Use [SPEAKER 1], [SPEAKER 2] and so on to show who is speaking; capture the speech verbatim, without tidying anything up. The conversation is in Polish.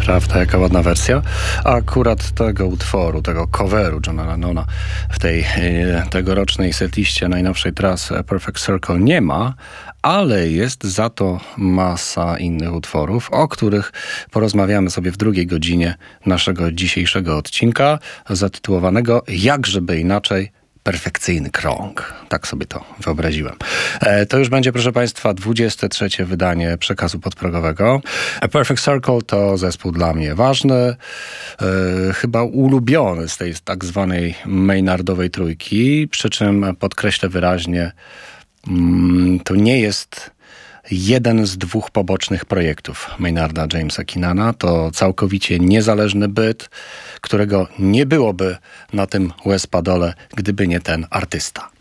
[SPEAKER 1] Prawda, jaka ładna wersja. A akurat tego utworu, tego coveru Johna Lennona w tej e, tegorocznej setliście najnowszej trasy A Perfect Circle nie ma, ale jest za to masa innych utworów, o których porozmawiamy sobie w drugiej godzinie naszego dzisiejszego odcinka, zatytułowanego Jakżeby inaczej Perfekcyjny krąg. Tak sobie to wyobraziłem. E, to już będzie, proszę Państwa, dwudzieste trzecie wydanie przekazu podprogowego. A Perfect Circle to zespół dla mnie ważny, e, chyba ulubiony z tej tak zwanej Maynardowej trójki, przy czym podkreślę wyraźnie, mm, to nie jest jeden z dwóch pobocznych projektów Maynarda Jamesa Keenana. To całkowicie niezależny byt, którego nie byłoby na tym łez padole, gdyby nie ten artysta.